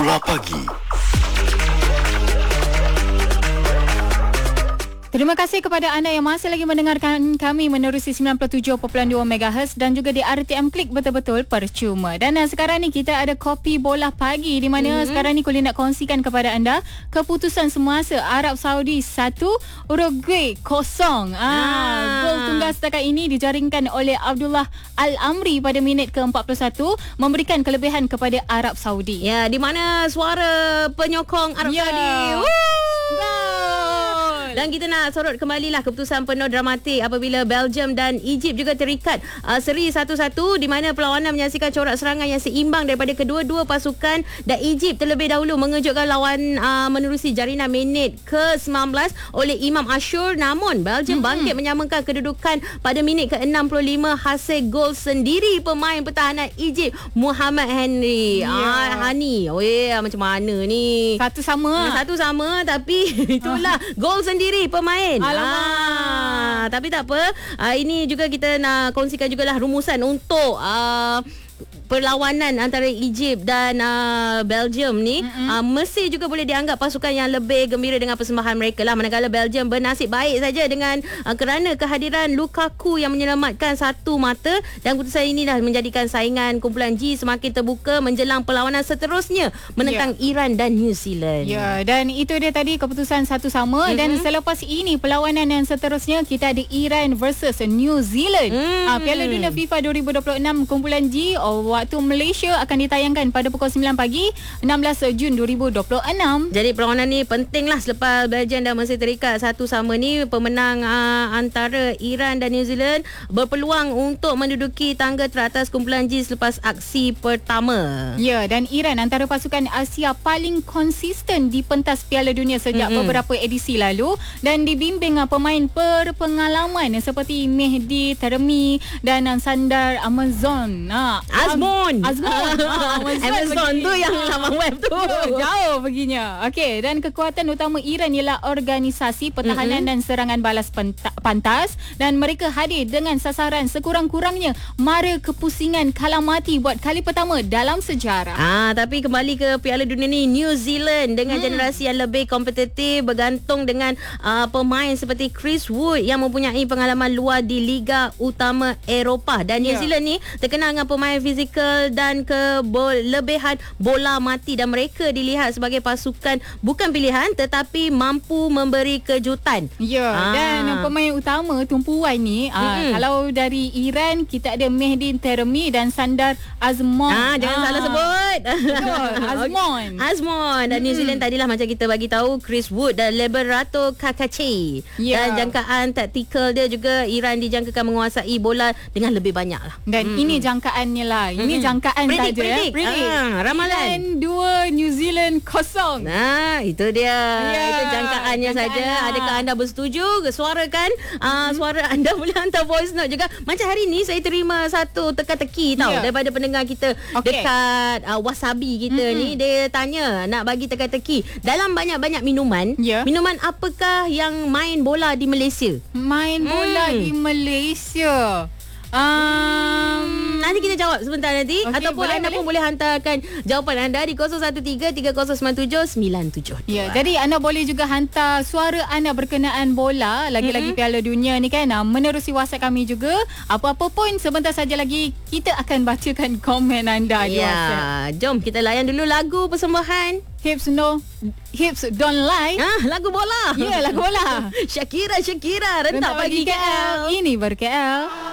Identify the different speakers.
Speaker 1: Bola Pagi.
Speaker 2: Terima kasih kepada anda yang masih lagi mendengarkan kami menerusi 97.2 MHz dan juga di RTM Klik betul-betul percuma. Dan sekarang ni kita ada kopi bola pagi di mana sekarang ni Colin nak kongsikan kepada anda keputusan semasa Arab Saudi 1, Uruguay 0. Gol tunggal setakat ini dijaringkan oleh Abdullah Al-Amri pada minit ke-41 memberikan kelebihan kepada Arab Saudi.
Speaker 3: Ya, di mana suara penyokong Arab Saudi. Dan kita nak sorot kembali lah keputusan penuh dramatik apabila Belgium dan Egypt juga terikat seri 1-1 di mana perlawanan menyaksikan corak serangan yang seimbang daripada kedua-dua pasukan dan Egypt terlebih dahulu mengejutkan lawan menerusi jarinan minit ke-19 oleh Imam Ashur, namun Belgium bangkit menyamakan kedudukan pada minit ke-65 hasil gol sendiri pemain pertahanan Egypt Muhammad Henry. Hani. Macam mana ni?
Speaker 2: Satu sama tapi
Speaker 3: itulah gol sendiri pemain. Tapi tak apa. Ini juga kita nak kongsikan jugalah rumusan untuk perlawanan antara Egypt dan Belgium ni. Mesir juga boleh dianggap pasukan yang lebih gembira dengan persembahan mereka lah, manakala Belgium bernasib baik saja dengan kerana kehadiran Lukaku yang menyelamatkan satu mata, dan keputusan ini dah menjadikan saingan kumpulan G semakin terbuka menjelang perlawanan seterusnya menentang Iran dan New Zealand.
Speaker 2: Dan itu dia tadi keputusan satu sama. Dan selepas ini perlawanan yang seterusnya kita ada Iran versus New Zealand. Piala Dunia FIFA 2026 kumpulan G waktu Malaysia akan ditayangkan pada pukul 9 pagi 16 Jun 2026.
Speaker 3: Jadi perlawanan ni penting lah selepas Belgium dan Mesir terikat satu sama ni. Pemenang antara Iran dan New Zealand berpeluang untuk menduduki tangga teratas kumpulan G selepas aksi pertama.
Speaker 2: Dan Iran antara pasukan Asia paling konsisten di pentas Piala Dunia sejak beberapa edisi lalu dan dibimbing pemain berpengalaman seperti Mehdi Taremi dan Sandar Amazon.
Speaker 3: Amazon tu yang laman web tu.
Speaker 2: Jauh perginya. Okey, dan kekuatan utama Iran ialah organisasi pertahanan dan serangan balas pantas, dan mereka hadir dengan sasaran sekurang-kurangnya mara kepusingan kalah mati buat kali pertama dalam sejarah.
Speaker 3: Tapi kembali ke Piala Dunia ni, New Zealand dengan generasi yang lebih kompetitif bergantung dengan pemain seperti Chris Wood yang mempunyai pengalaman luar di Liga Utama Eropah, dan New Zealand ni terkenal dengan pemain fizikal dan kelebihan bola mati, dan mereka dilihat sebagai pasukan bukan pilihan tetapi mampu memberi kejutan.
Speaker 2: Dan pemain utama tumpuan ni kalau dari Iran kita ada Mehdi Taremi dan Sandar Azmoun.
Speaker 3: Jangan salah sebut.
Speaker 2: Azmoun.
Speaker 3: Dan New Zealand tadilah macam kita bagi tahu Chris Wood dan Liberato Kakachi. Dan jangkaan taktikal dia juga Iran dijangkakan menguasai bola dengan lebih banyak lah.
Speaker 2: Dan ini jangkaannya lah. Ini jangkaan saja.
Speaker 3: Predict. Ramalan.
Speaker 2: Iran 2, New Zealand 0.
Speaker 3: Itu dia. Itu jangkaannya saja. Adakah anda bersetuju? Suarakan suara anda. Boleh hantar voice note juga. Macam hari ni saya terima satu teka-teki daripada pendengar kita dekat Wasabi kita ni. Dia tanya nak bagi teka-teki dalam banyak-banyak minuman. Minuman apakah yang main bola di Malaysia?
Speaker 2: Main bola di Malaysia.
Speaker 3: Nanti kita jawab sebentar nanti. Ataupun anda pun boleh hantarkan jawapan anda di 0173-3097-972.
Speaker 2: Jadi anda boleh juga hantar suara anda berkenaan bola. Lagi-lagi Piala Dunia ni kan. Menerusi WhatsApp kami juga. Apa-apa pun sebentar saja lagi kita akan bacakan komen anda di WhatsApp.
Speaker 3: Jom kita layan dulu lagu persembahan
Speaker 2: Hips Don't Lie.
Speaker 3: Lagu bola.
Speaker 2: Lagu bola.
Speaker 3: Shakira rentak pagi KL.
Speaker 2: Ini ber KL.